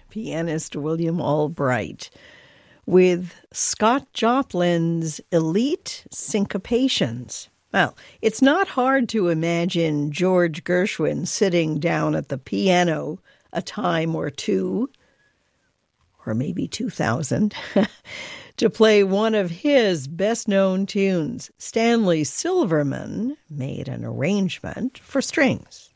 pianist William Albright with Scott Joplin's Elite Syncopations. Well, it's not hard to imagine George Gershwin sitting down at the piano a time or two, or maybe 2000, to play one of his best-known tunes. Stanley Silverman made an arrangement for strings.